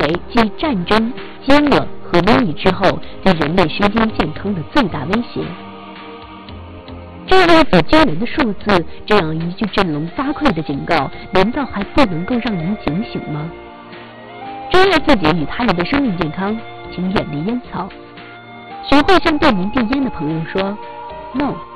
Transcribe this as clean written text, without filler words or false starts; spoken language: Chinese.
为继战争、饥饿和瘟疫之后对人类身心健康的最大威胁。这样子惊人的数字，这样一句振聋发聩的警告，难道还不能够让您警醒吗？珍爱自己与他人的生命健康，请远离烟草，学会向对您递烟的朋友说 “No”。